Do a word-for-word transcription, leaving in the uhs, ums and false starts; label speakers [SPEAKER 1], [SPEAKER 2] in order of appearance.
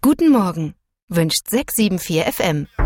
[SPEAKER 1] Guten Morgen wünscht sechs sieben vier F M.